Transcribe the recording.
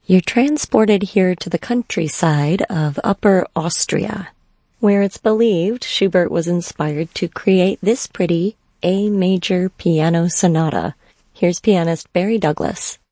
You're transported here to the countryside of Upper Austria, where it's believed Schubert was inspired to create this pretty A major piano sonata. Here's pianist Barry Douglas.